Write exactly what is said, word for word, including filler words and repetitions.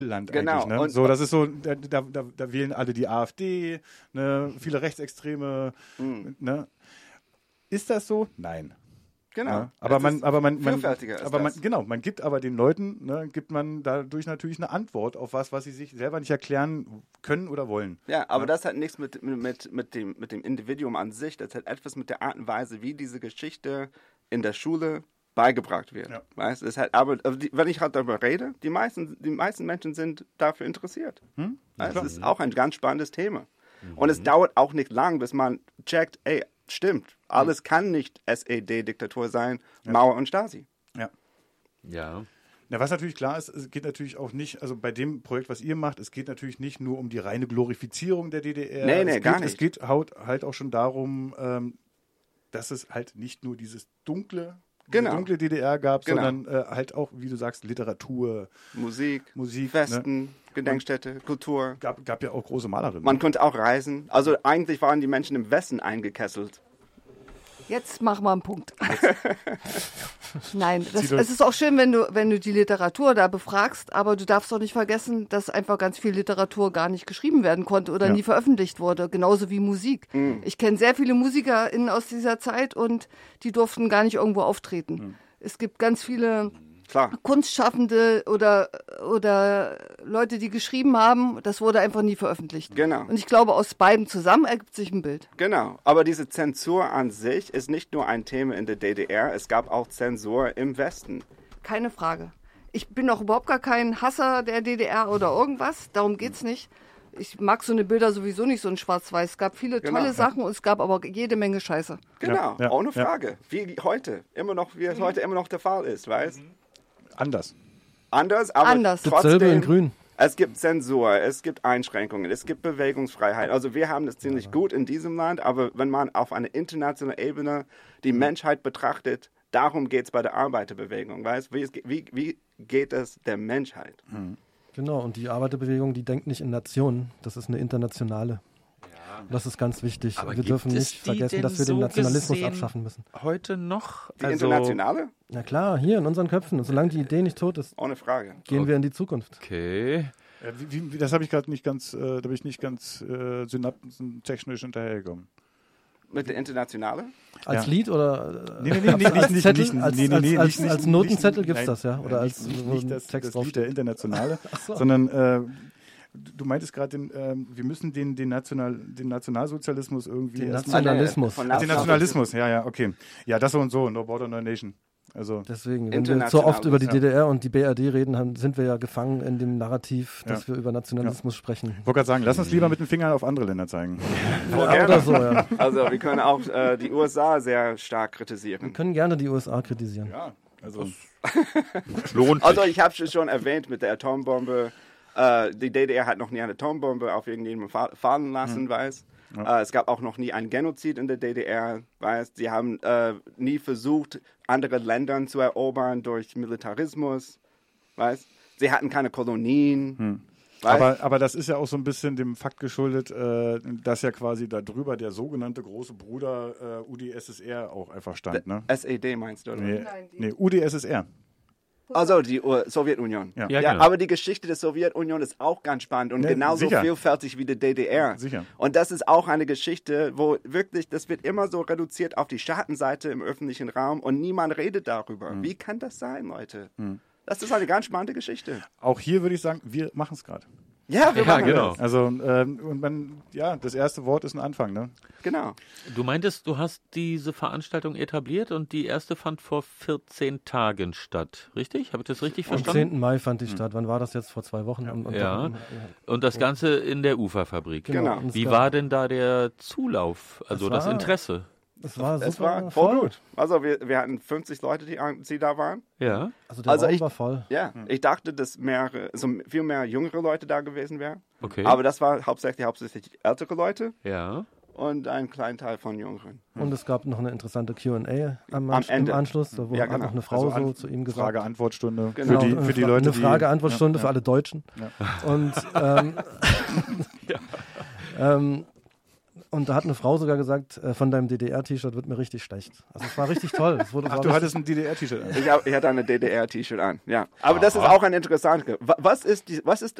Land genau. eigentlich. Ne? Und so, das ist so, da, da, da wählen alle die AfD, ne? Viele Rechtsextreme. Mhm. Ne? Ist das so? Nein. Genau. Ja, aber es man, aber man, man, vielfältiger ist aber man, das. genau, man gibt aber den Leuten, ne, gibt man dadurch natürlich eine Antwort auf was, was sie sich selber nicht erklären können oder wollen. Ja, aber ja? das hat nichts mit, mit, mit, dem, mit dem Individuum an sich, das hat etwas mit der Art und Weise, wie diese Geschichte in der Schule beigebracht wird. Ja. Weißt? Es hat, aber wenn ich halt darüber rede, die meisten, die meisten Menschen sind dafür interessiert. Hm? Es ist auch ein ganz spannendes Thema. Mhm. Und es dauert auch nicht lang, bis man checkt, ey, stimmt, alles mhm. kann nicht S E D-Diktatur sein, ja. Mauer und Stasi. Ja. Ja. Na, was natürlich klar ist, es geht natürlich auch nicht, also bei dem Projekt, was ihr macht, es geht natürlich nicht nur um die reine Glorifizierung der D D R. Nee, nee, es gar geht, nicht. Es geht halt auch schon darum, ähm, dass es halt nicht nur dieses dunkle, diese genau. dunkle D D R gab, genau. sondern äh, halt auch, wie du sagst, Literatur, Musik, Musik Festen, ne? Gedenkstätte, Kultur. Gab, gab ja auch große Malerinnen. Man konnte auch reisen. Also eigentlich waren die Menschen im Westen eingekesselt. Jetzt mach mal einen Punkt. Nein, das, es ist auch schön, wenn du, wenn du die Literatur da befragst, aber du darfst auch nicht vergessen, dass einfach ganz viel Literatur gar nicht geschrieben werden konnte oder ja. nie veröffentlicht wurde, genauso wie Musik. Mhm. Ich kenne sehr viele MusikerInnen aus dieser Zeit und die durften gar nicht irgendwo auftreten. Mhm. Es gibt ganz viele Klar. Kunstschaffende oder, oder Leute, die geschrieben haben, das wurde einfach nie veröffentlicht. Genau. Und ich glaube, aus beiden zusammen ergibt sich ein Bild. Genau, aber diese Zensur an sich ist nicht nur ein Thema in der D D R, es gab auch Zensur im Westen. Keine Frage. Ich bin auch überhaupt gar kein Hasser der D D R oder irgendwas, darum geht's nicht. Ich mag so eine Bilder sowieso nicht, so in Schwarz-Weiß. Es gab viele genau. tolle Sachen und es gab aber jede Menge Scheiße. Genau, ja, ja, ohne Frage. Ja. Wie heute, immer noch, wie es mhm. heute immer noch der Fall ist, weißt du? Mhm. Anders. Anders, aber Anders. trotzdem. Dasselbe in Grün. Es gibt Zensur, es gibt Einschränkungen, es gibt Bewegungsfreiheit. Also wir haben das ziemlich ja. gut in diesem Land, aber wenn man auf einer internationalen Ebene die mhm. Menschheit betrachtet, darum geht es bei der Arbeiterbewegung. Weißt? Wie, wie, wie geht es der Menschheit? Mhm. Genau, und die Arbeiterbewegung, die denkt nicht in Nationen, das ist eine internationale. Das ist ganz wichtig. Aber wir dürfen nicht vergessen, dass wir so den Nationalismus abschaffen müssen. Heute noch? Die also internationale? Na klar, hier in unseren Köpfen. Und solange die Idee nicht tot ist, ohne Frage. gehen wir in die Zukunft. Okay. Ja, wie, wie, das habe ich gerade nicht ganz, äh, da bin ich nicht ganz äh, synapsentechnisch hinterhergekommen. Mit der Internationale? Als ja. Lied oder nee, nee, nee, nee, als, nicht, Zettel, nicht, als, nee, nee, als, nee, als, nicht, nicht, als Notenzettel nicht, gibt es das, ja? Oder nicht, als nicht, wo nicht ein das, Text das Lied der Internationale, so. sondern äh, du meintest gerade, ähm, wir müssen den, den, National, den Nationalsozialismus irgendwie... Den Nationalismus. Ach, den Nationalismus, ja, ja, okay. Ja, das so und so, No Border, No Nation. Also deswegen, wenn wir so oft über die D D R und die B R D reden, haben, sind wir ja gefangen in dem Narrativ, dass ja. wir über Nationalismus ja. sprechen. Ich wollte gerade sagen, lass uns lieber mit den Fingern auf andere Länder zeigen. Ja, oder so, ja. Also wir können auch äh, die U S A sehr stark kritisieren. Wir können gerne die U S A kritisieren. Ja, also lohnt Also ich habe es schon erwähnt mit der Atombombe. Äh, die D D R hat noch nie eine Atombombe auf irgendjemanden fallen lassen, hm. weiß. Ja. Äh, es gab auch noch nie einen Genozid in der D D R, weiß. Sie haben äh, nie versucht, andere Länder zu erobern durch Militarismus, weiß. Sie hatten keine Kolonien. Hm. Aber, aber das ist ja auch so ein bisschen dem Fakt geschuldet, äh, dass ja quasi da drüber der sogenannte große Bruder äh, U D S S R auch einfach stand. Ne? S E D meinst du, oder? Nee, nee U D S S R. Also die uh, Sowjetunion. Ja. Ja, ja genau. Aber die Geschichte der Sowjetunion ist auch ganz spannend und ja, genauso sicher. vielfältig wie die D D R. Sicher. Und das ist auch eine Geschichte, wo wirklich, das wird immer so reduziert auf die Schattenseite im öffentlichen Raum und niemand redet darüber. Mhm. Wie kann das sein, Leute? Mhm. Das ist eine ganz spannende Geschichte. Auch hier würde ich sagen, wir machen es gerade. Ja, wir ja, machen genau. das. Also, ähm, und man, ja, das erste Wort ist ein Anfang, ne? Genau. Du meintest, du hast diese Veranstaltung etabliert und die erste fand vor vierzehn Tagen statt, richtig? Habe ich das richtig verstanden? Am zehnten Mai fand die statt. Wann war das jetzt? Vor zwei Wochen? Ja. Und, und, ja. und, und das Ganze in der Uferfabrik. Genau. genau. Wie war denn da der Zulauf, also das, das Interesse? Es war super es war voll, voll gut. Also wir, wir hatten fünfzig Leute, die, die da waren. Ja. Also der also Raum ich, war voll. Ja, hm. ich dachte, dass mehr, also viel mehr jüngere Leute da gewesen wären. Okay. Aber das war hauptsächlich, hauptsächlich ältere Leute. Ja. Und ein kleinen Teil von Jüngeren. Und es gab noch eine interessante Q and A am, am Ende. Im Anschluss, wo ja, hat genau. noch eine Frau also so zu ihm gesagt. Frage-Antwort-Stunde genau. für, die, für die Leute, Eine Frage-Antwort-Stunde ja, für ja. alle Deutschen. Ja. Und ähm, ja. ähm, Und da hat eine Frau sogar gesagt, äh, von deinem D D R-T-Shirt wird mir richtig schlecht. Also es war richtig toll. Es wurde, Ach, du hattest ein D D R-T-Shirt an. Ich, hab, ich hatte ein D D R-T-Shirt an, ja. Aber Aha. das ist auch ein interessantes. Was ist, die, was ist